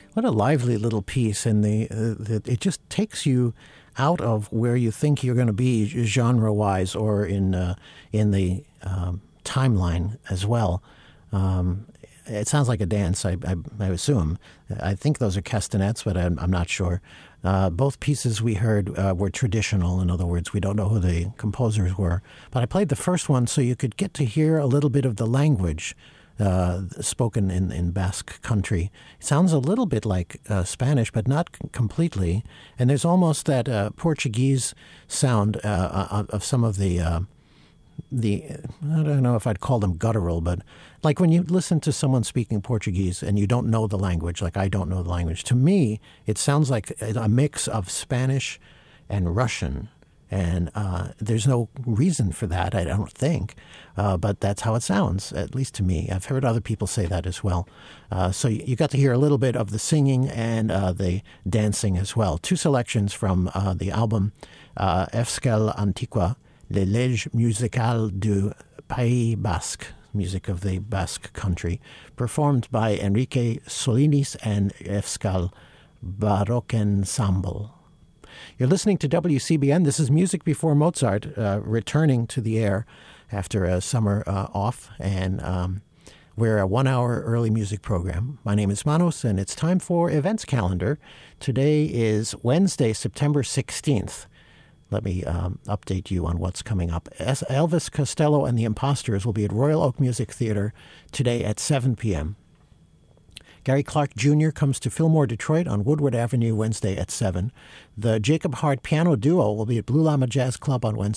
What a lively little piece, and it just takes you out of where you think you're going to be genre-wise or in the timeline as well. It sounds like a dance, I assume. I think those are castanets, but I'm not sure. Both pieces we heard were traditional. In other words, we don't know who the composers were. But I played the first one so you could get to hear a little bit of the language spoken in Basque country. It sounds a little bit like Spanish, but not completely. And there's almost that Portuguese sound of some of the I don't know if I'd call them guttural, but like when you listen to someone speaking Portuguese and you don't know the language, like I don't know the language, to me it sounds like a mix of Spanish and Russian. And there's no reason for that, I don't think. But that's how it sounds, at least to me. I've heard other people say that as well. So you got to hear a little bit of the singing and the dancing as well. Two selections from the album Euskal Antiqua, Les Leges Musicales du Pays Basque, music of the Basque country, performed by Enrique Solinis and Euskal Baroque Ensemble. You're listening to WCBN. This is Music Before Mozart, returning to the air after a summer off, and we're a 1-hour early music program. My name is Manos, and it's time for Events Calendar. Today is Wednesday, September 16th. Let me update you on what's coming up. Elvis Costello and the Imposters will be at Royal Oak Music Theater today at 7 p.m. Gary Clark Jr. comes to Fillmore, Detroit on Woodward Avenue Wednesday at 7. The Jacob Hart Piano Duo will be at Blue Llama Jazz Club on Wednesday